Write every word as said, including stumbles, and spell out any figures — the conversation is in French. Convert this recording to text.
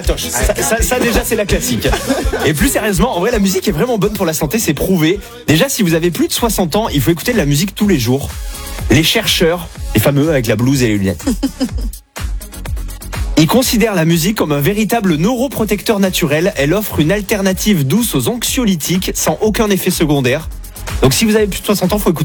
Ça, ça, ça déjà c'est la classique. Et plus sérieusement, en vrai la musique est vraiment bonne pour la santé, c'est prouvé. Déjà si vous avez plus de soixante ans, il faut écouter de la musique tous les jours. Les chercheurs, les fameux avec la blouse et les lunettes, ils considèrent la musique comme un véritable neuroprotecteur naturel. Elle offre une alternative douce aux anxiolytiques sans aucun effet secondaire. Donc si vous avez plus de soixante ans, faut écouter